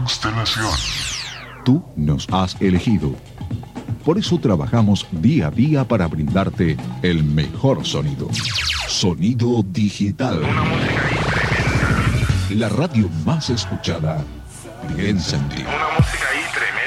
constelación. Tú nos has elegido. Por eso trabajamos día a día para brindarte el mejor sonido. Sonido digital. Una música ahí tremenda. La radio más escuchada. Bien sentida. Una música ahí tremenda.